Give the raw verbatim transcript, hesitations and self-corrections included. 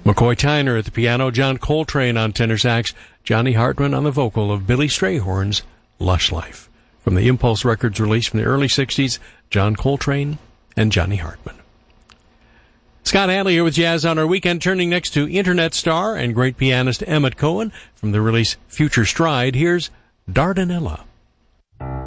McCoy Tyner at the piano, John Coltrane on tenor sax, Johnny Hartman on the vocal of Billy Strayhorn's Lush Life. From the Impulse Records release from the early sixties, John Coltrane and Johnny Hartman. Scott Hadley here with Jazz on Our Weekend, turning next to Internet star and great pianist Emmett Cohen from the release Future Stride. Here's Dardanella.